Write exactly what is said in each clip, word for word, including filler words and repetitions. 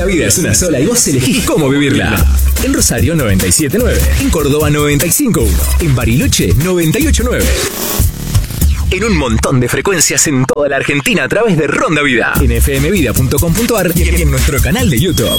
La vida es una sola y vos elegís cómo vivirla. En Rosario noventa y siete punto nueve, en Córdoba noventa y cinco punto uno, en Bariloche noventa y ocho punto nueve. En un montón de frecuencias en toda la Argentina a través de Ronda Vida, en f m vida punto com punto a r y en nuestro canal de YouTube.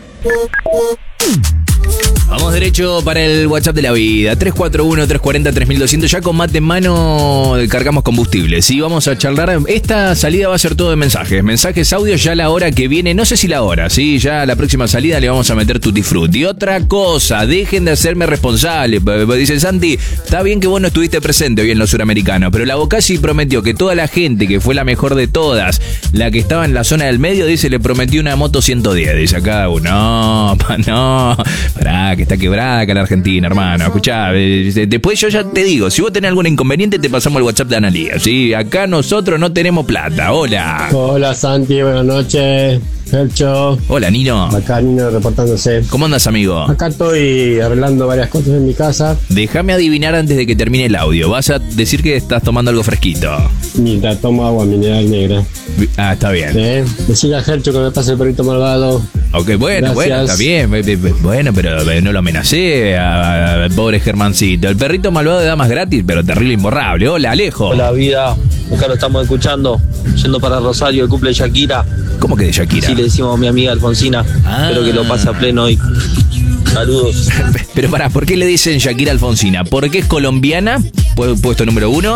Vamos derecho para el WhatsApp de la vida, tres cuatro uno, tres cuatro cero, tres mil doscientos. Ya con mate en mano cargamos combustible. Sí, vamos a charlar. Esta salida va a ser todo de mensajes. Mensajes audios ya la hora que viene. No sé si la hora, sí, ya la próxima salida le vamos a meter tutti frutti. Y otra cosa, dejen de hacerme responsable. Dice Santi, está bien que vos no estuviste presente hoy en los suramericanos, pero la Bocasi prometió que toda la gente que fue la mejor de todas, la que estaba en la zona del medio, dice, le prometió una moto ciento diez. Dice acá uno, no, pa, no, pará, que está quebrada acá la Argentina, hermano. Escuchá, después yo ya te digo, si vos tenés algún inconveniente, te pasamos el WhatsApp de Analía, ¿sí? Acá nosotros no tenemos plata. Hola. Hola, Santi, buenas noches. Fercho. Hola, Nino. Acá Nino reportándose. ¿Cómo andas, amigo? Acá estoy arreglando varias cosas en mi casa. Déjame adivinar antes de que termine el audio. Vas a decir que estás tomando algo fresquito. Mira, tomo agua mineral negra. Ah, está bien. ¿Eh? Decirle a Fercho que me pase el perrito malvado. Ok, bueno, Gracias. bueno, está bien. Bueno, pero no lo amenacé al pobre Germancito. El perrito malvado de damas gratis, pero terrible imborrable. Hola, Alejo. Hola, vida. Acá lo estamos escuchando. Yendo para Rosario, el cumple de Shakira. ¿Cómo que de Shakira? Sí, le decimos a mi amiga Alfonsina. Ah. Espero que lo pase a pleno hoy. Saludos. Pero pará, ¿por qué le dicen Shakira Alfonsina? Porque es colombiana, puesto número uno.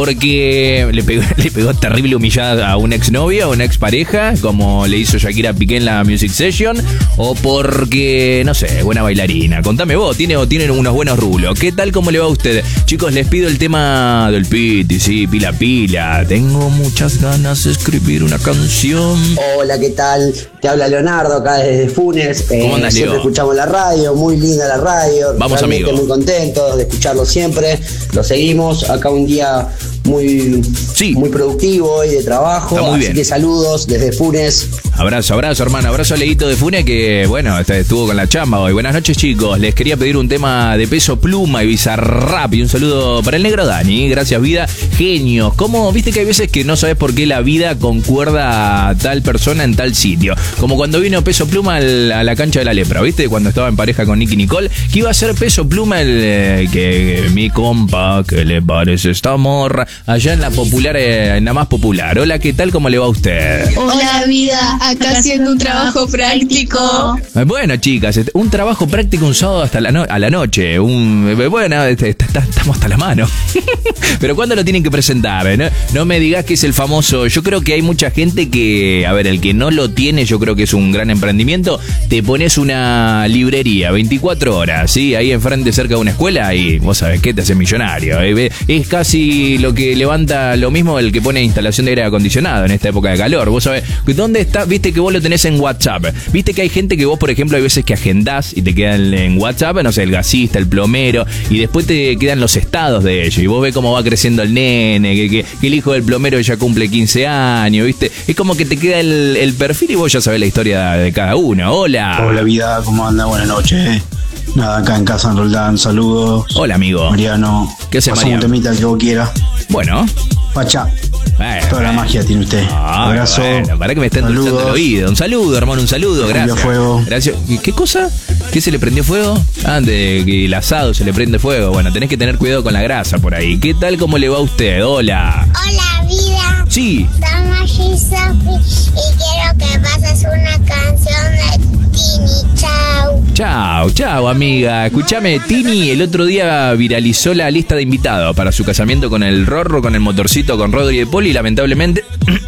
Porque le pegó, le pegó terrible humillada a una exnovia o una expareja, como le hizo Shakira Piqué en la Music Session. O porque, no sé, buena bailarina. Contame vos, tiene o tienen unos buenos rulos. ¿Qué tal, cómo le va a usted? Chicos, les pido el tema del Piti, sí, pila pila. Tengo muchas ganas de escribir una canción. Hola, ¿qué tal? Te habla Leonardo acá desde Funes. Eh, ¿Cómo andas, siempre Leo? escuchamos la radio, muy linda la radio. Vamos, realmente amigo. muy contentos de escucharlo siempre. Lo seguimos. Acá un día muy, sí. muy productivo y de trabajo. Está muy así bien. que saludos desde Funes. Abrazo, abrazo, hermano. Abrazo a Leito de Fune, que, bueno, estuvo con la chamba hoy. Buenas noches, chicos. Les quería pedir un tema de Peso Pluma y Bizarrap. Y un saludo para el negro Dani. Gracias, vida. Genios. ¿Cómo? Viste que hay veces que no sabes por qué la vida concuerda a tal persona en tal sitio. Como cuando vino Peso Pluma al, a la cancha de la lepra, ¿viste? Cuando estaba en pareja con Nicky Nicole. Que iba a ser Peso Pluma el eh, que, que mi compa, ¿qué le parece esta morra? Allá en la popular, eh, en la más popular. Hola, ¿qué tal? ¿Cómo le va a usted? Hola, vida. Acá haciendo un trabajo práctico. Bueno, chicas, un trabajo práctico un sábado hasta la no- a la noche. Un, bueno, estamos hasta la mano. Pero ¿cuándo lo tienen que presentar? ¿No? No me digas que es el famoso. Yo creo que hay mucha gente que, a ver, el que no lo tiene, yo creo que es un gran emprendimiento. Te pones una librería veinticuatro horas, ¿sí? Ahí enfrente, cerca de una escuela, y vos sabés qué te hace millonario. Es casi lo que levanta lo mismo el que pone instalación de aire acondicionado en esta época de calor. Vos sabés, ¿dónde está? Viste que vos lo tenés en WhatsApp. Viste que hay gente que vos, por ejemplo, hay veces que agendás y te quedan en WhatsApp, no sé, el gasista, el plomero, y después te quedan los estados de ellos. Y vos ves cómo va creciendo el nene, que, que, que el hijo del plomero ya cumple quince años, ¿viste? Es como que te queda el, el perfil y vos ya sabés la historia de cada uno. Hola. Hola, vida, ¿cómo anda? Buenas noches. Nada, acá en casa en Roldán, saludos. Hola, amigo. Mariano. ¿Qué hace, Pasá Mariano? un temita que vos quieras. Bueno. Pacha. Bueno, Toda la magia tiene usted. Ah, Abrazo. Bueno, para que me estén Saludos. dulzando el oído. Un saludo, hermano, un saludo. Se Gracias. prendió fuego. Gracias. ¿Y qué cosa? ¿Qué se le prendió fuego? Ah, de que el asado se le prende fuego. Bueno, tenés que tener cuidado con la grasa por ahí. ¿Qué tal? ¿Cómo le va a usted? Hola. Hola, vida. Sí. Somos Sophie y quiero que pases una canción de Tini. Chao. Chao, chao, amiga. Escúchame, Tini el otro día viralizó la lista de invitados para su casamiento con el Rorro, con el motorcito, con Rodri de Poli. Y lamentablemente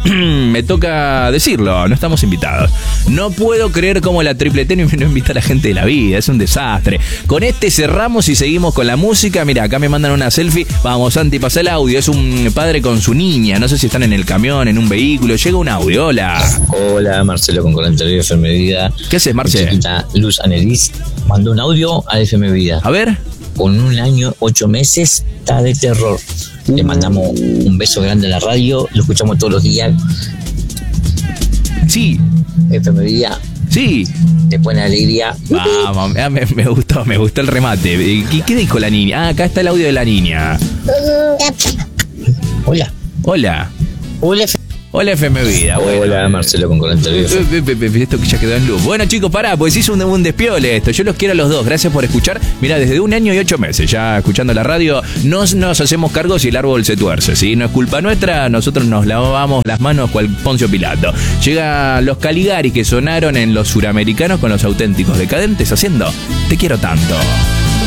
me toca decirlo, no estamos invitados. No puedo creer cómo la Triple T no invita a la gente de la vida, es un desastre. Con este cerramos y seguimos con la música. Mira, acá me mandan una selfie. Vamos, Santi, pasa el audio. Es un padre con su niña, no sé si están en el camión, en un vehículo. Llega un audio, hola. Hola, Marcelo con Colantería F M Vida. ¿Qué haces, Marce? Mi chiquita Luz Anelis mandó un audio a F M Vida. A ver. Con un año, ocho meses, está de terror. Le mandamos un beso grande a la radio, lo escuchamos todos los días. Sí. F M Vida. Sí. Te pone alegría. Vamos, ah, me, me gustó, me gustó el remate. ¿Qué, ¿Qué dijo la niña? Ah, acá está el audio de la niña. Hola. Hola. Hola. Hola F M Vida. Bueno. Hola Marcelo con cuarenta viejo. Esto que ya quedó en luz. Bueno chicos, pará, pues hizo un, un despiole esto. Yo los quiero a los dos, gracias por escuchar. Mirá, desde un año y ocho meses ya escuchando la radio, nos, nos hacemos cargo si el árbol se tuerce, ¿sí? No es culpa nuestra, nosotros nos lavamos las manos cual Poncio Pilato. Llegan los Caligari que sonaron en los suramericanos con los auténticos decadentes haciendo Te quiero tanto.